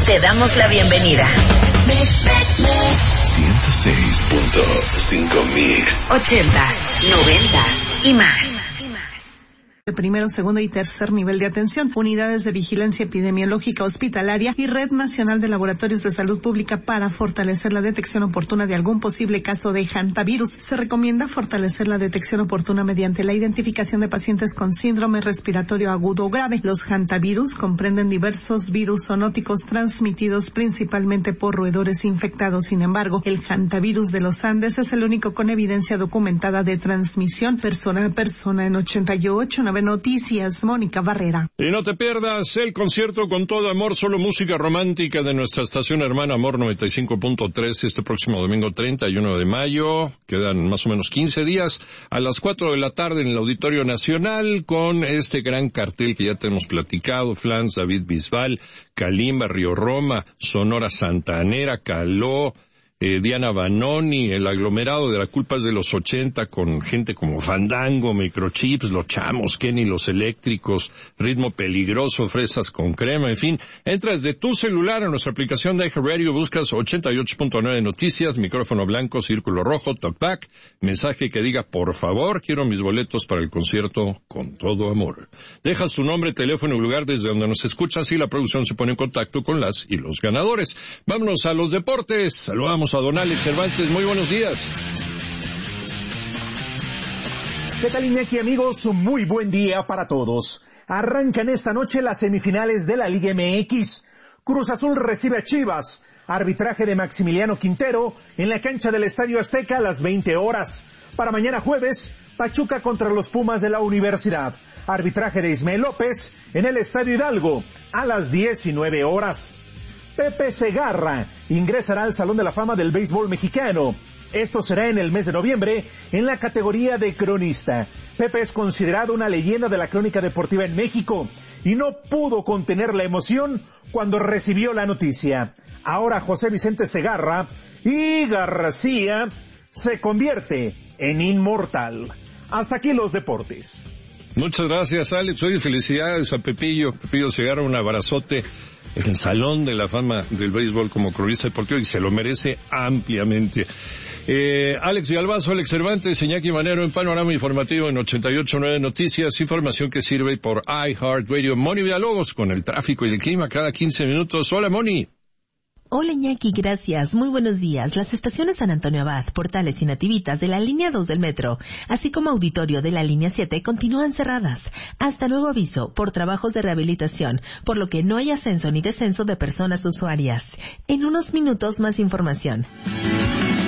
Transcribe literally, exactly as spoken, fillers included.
Te damos la bienvenida. ciento seis punto cinco Mix. Ochentas, noventas y más. De primero, segundo y tercer nivel de atención, unidades de vigilancia epidemiológica hospitalaria y Red Nacional de Laboratorios de Salud Pública para fortalecer la detección oportuna de algún posible caso de hantavirus. Se recomienda fortalecer la detección oportuna mediante la identificación de pacientes con síndrome respiratorio agudo o grave. Los hantavirus comprenden diversos virus zoonóticos transmitidos principalmente por roedores infectados. Sin embargo, el hantavirus de los Andes es el único con evidencia documentada de transmisión persona a persona. En ochenta y ocho Noticias, Mónica Barrera. Y no te pierdas el concierto Con Todo Amor, solo música romántica de nuestra estación hermana Amor noventa y cinco punto tres este próximo domingo treinta y uno de mayo. Quedan más o menos quince días a las cuatro de la tarde en el Auditorio Nacional con este gran cartel que ya te hemos platicado: Flans, David Bisbal, Kalimba, Río Roma, Sonora Santanera, Caló, Eh, Diana Banoni, el aglomerado de la culpa es de los ochenta con gente como Fandango, Microchips, Los Chamos, Kenny, Los Eléctricos, Ritmo Peligroso, Fresas con Crema, en fin. Entras de tu celular a nuestra aplicación de iHeartRadio, buscas ochenta y ocho punto nueve Noticias, micrófono blanco, círculo rojo, talkback, mensaje que diga: por favor, quiero mis boletos para el concierto Con Todo Amor. Dejas tu nombre, teléfono y lugar desde donde nos escuchas y la producción se pone en contacto con las y los ganadores. Vámonos a los deportes. Saludamos a don Alex Cervantes. Muy buenos días. ¿Qué tal, Iñaki, amigos? Muy buen día para todos. Arrancan esta noche las semifinales de la Liga M X. Cruz Azul recibe a Chivas. Arbitraje de Maximiliano Quintero en la cancha del Estadio Azteca a las veinte horas. Para mañana jueves, Pachuca contra los Pumas de la Universidad. Arbitraje de Ismael López en el Estadio Hidalgo a las diecinueve horas. Pepe Segarra ingresará al Salón de la Fama del Béisbol Mexicano. Esto será en el mes de noviembre en la categoría de cronista. Pepe es considerado una leyenda de la crónica deportiva en México y no pudo contener la emoción cuando recibió la noticia. Ahora José Vicente Segarra y García se convierte en inmortal. Hasta aquí los deportes. Muchas gracias, Alex. Oye, felicidades a Pepillo. Pepillo Segarra, un abrazote en el Salón de la Fama del Béisbol como cronista deportivo y se lo merece ampliamente. Eh, Alex Villalbazo, Alex Cervantes, Iñaki Manero en Panorama Informativo en ochenta y ocho punto nueve Noticias, información que sirve por iHeartRadio. Moni Villalobos con el tráfico y el clima cada quince minutos. Hola, Moni. Hola, Iñaki, gracias. Muy buenos días. Las estaciones San Antonio Abad, Portales y Nativitas de la línea dos del metro, así como Auditorio de la línea siete, continúan cerradas. Hasta nuevo aviso, por trabajos de rehabilitación, por lo que no hay ascenso ni descenso de personas usuarias. En unos minutos más información.